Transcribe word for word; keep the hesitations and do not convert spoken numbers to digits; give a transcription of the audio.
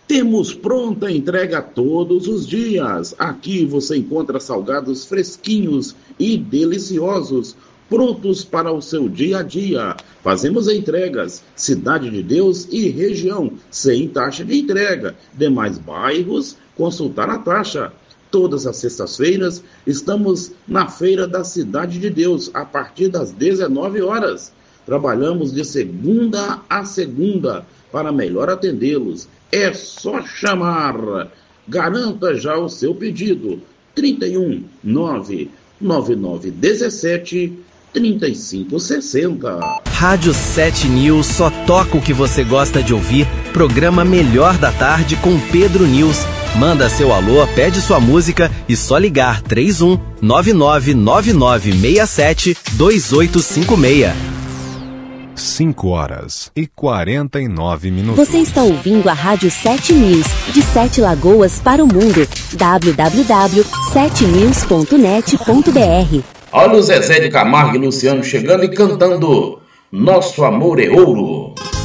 Temos pronta entrega todos os dias. Aqui você encontra salgados fresquinhos e deliciosos, prontos para o seu dia a dia. Fazemos entregas, Cidade de Deus e região, sem taxa de entrega. Demais bairros, consultar a taxa. Todas as sextas-feiras estamos na Feira da Cidade de Deus, a partir das dezenove horas. Trabalhamos de segunda a segunda para melhor atendê-los. É só chamar. Garanta já o seu pedido. trinta e um, nove nove nove um sete, trinta e cinco sessenta. Rádio sete News só toca o que você gosta de ouvir. Programa Melhor da Tarde com Pedro News. Manda seu alô, pede sua música e só ligar três um nove nove nove nove seis sete dois oito cinco seis. cinco horas e quarenta e nove minutos. Você está ouvindo a Rádio sete News, de Sete Lagoas para o mundo. w w w ponto sete news ponto net ponto b r. Olha o Zezé de Camargo e Luciano chegando e cantando Nosso Amor é Ouro.